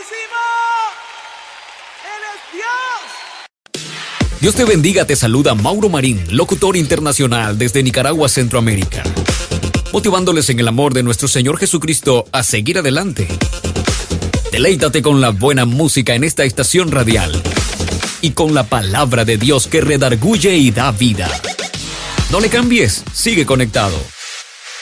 poderosísimo. Él es Dios. Dios te bendiga, te saluda Mauro Marín, locutor internacional desde Nicaragua, Centroamérica, motivándoles en el amor de nuestro Señor Jesucristo a seguir adelante. Deleítate con la buena música en esta estación radial y con la palabra de Dios que redarguye y da vida. No le cambies, sigue conectado.